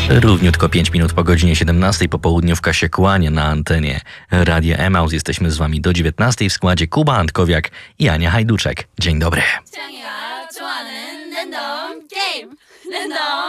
Równiutko 5 minut po godzinie 17 popołudniówka się kłania na antenie Radia Emaus. Jesteśmy z wami do 19 w składzie Kuba Antkowiak i Ania Hajduczek. Dzień dobry. 창이가 좋아하는 랜덤 게임 랜덤